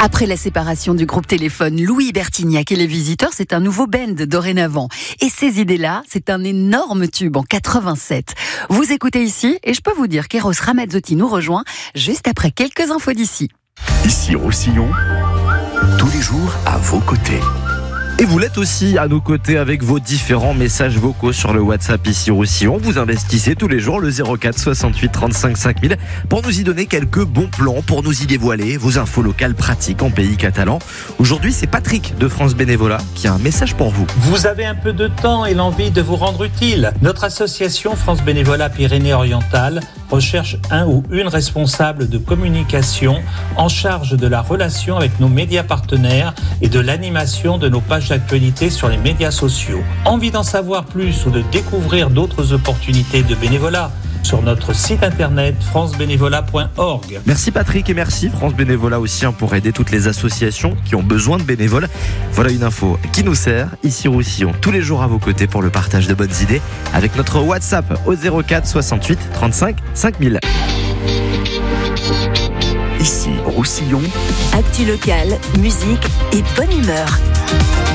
Après la séparation du groupe Téléphone, Louis Bertignac et les Visiteurs, c'est un nouveau band dorénavant. Et ces idées-là, c'est un énorme tube en 87. Vous écoutez ici, et je peux vous dire qu'Eros Ramazzotti nous rejoint juste après quelques infos d'ici. Ici Roussillon, tous les jours à vos côtés. Et vous l'êtes aussi à nos côtés avec vos différents messages vocaux sur le WhatsApp ici Roussillon. Vous investissez tous les jours le 04 68 35 5000 pour nous y donner quelques bons plans, pour nous y dévoiler vos infos locales pratiques en pays catalan. Aujourd'hui, c'est Patrick de France Bénévolat qui a un message pour vous. Vous avez un peu de temps et l'envie de vous rendre utile. Notre association France Bénévolat Pyrénées-Orientales recherche un ou une responsable de communication en charge de la relation avec nos médias partenaires et de l'animation de nos pages d'actualité sur les médias sociaux. Envie d'en savoir plus ou de découvrir d'autres opportunités de bénévolat? Sur notre site internet francebénévolat.org. Merci Patrick et merci France Bénévolat aussi pour aider toutes les associations qui ont besoin de bénévoles. Voilà une info qui nous sert ici Roussillon tous les jours à vos côtés pour le partage de bonnes idées avec notre WhatsApp au 04 68 35 5000. Ici Roussillon, Actu locale, musique et bonne humeur.